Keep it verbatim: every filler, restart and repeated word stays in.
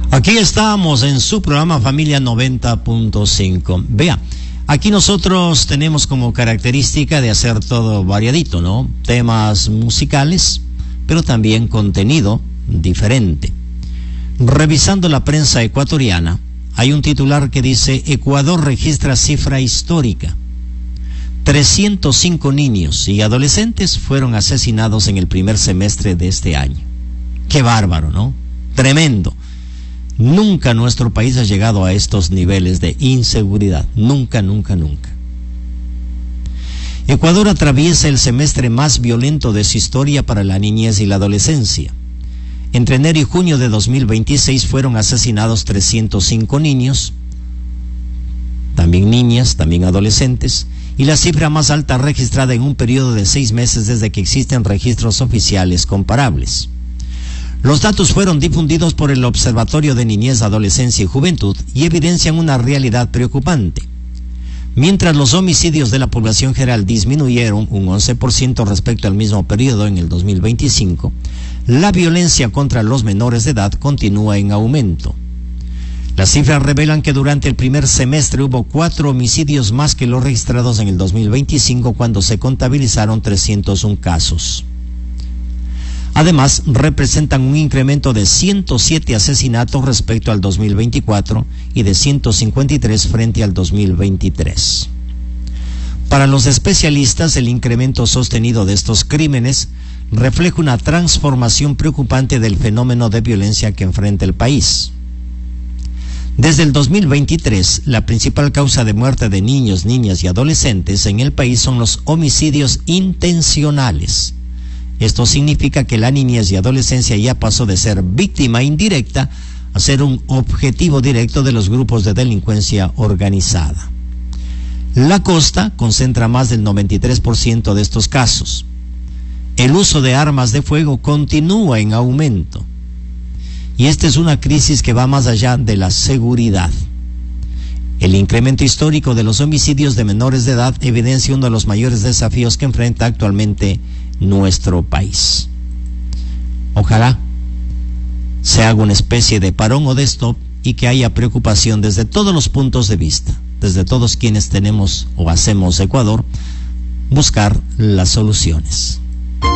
Aquí estamos en su programa Familia noventa punto cinco. Vea, aquí nosotros tenemos como característica de hacer todo variadito, ¿no? Temas musicales, pero también contenido diferente. Revisando la prensa ecuatoriana, hay un titular que dice: Ecuador registra cifra histórica. trescientos cinco niños y adolescentes fueron asesinados en el primer semestre de este año. Qué bárbaro, ¿no? Tremendo. Nunca nuestro país ha llegado a estos niveles de inseguridad. Nunca, nunca, nunca. Ecuador atraviesa el semestre más violento de su historia para la niñez y la adolescencia. Entre enero y junio de dos mil veintiséis fueron asesinados trescientos cinco niños, también niñas, también adolescentes, y la cifra más alta registrada en un periodo de seis meses desde que existen registros oficiales comparables. Los datos fueron difundidos por el Observatorio de Niñez, Adolescencia y Juventud y evidencian una realidad preocupante. Mientras los homicidios de la población general disminuyeron un once por ciento respecto al mismo periodo en el dos mil veinticinco, la violencia contra los menores de edad continúa en aumento. Las cifras revelan que durante el primer semestre hubo cuatro homicidios más que los registrados en el dos mil veinticinco, cuando se contabilizaron trescientos uno casos. Además, representan un incremento de ciento siete asesinatos respecto al dos mil veinticuatro y de ciento cincuenta y tres frente al dos mil veintitrés. Para los especialistas, el incremento sostenido de estos crímenes refleja una transformación preocupante del fenómeno de violencia que enfrenta el país. Desde el dos mil veintitrés, la principal causa de muerte de niños, niñas y adolescentes en el país son los homicidios intencionales. Esto significa que la niñez y adolescencia ya pasó de ser víctima indirecta a ser un objetivo directo de los grupos de delincuencia organizada. La costa concentra más del noventa y tres por ciento de estos casos. El uso de armas de fuego continúa en aumento. Y esta es una crisis que va más allá de la seguridad. El incremento histórico de los homicidios de menores de edad evidencia uno de los mayores desafíos que enfrenta actualmente nuestro país. Ojalá se haga una especie de parón o de stop y que haya preocupación desde todos los puntos de vista, desde todos quienes tenemos o hacemos Ecuador, buscar las soluciones.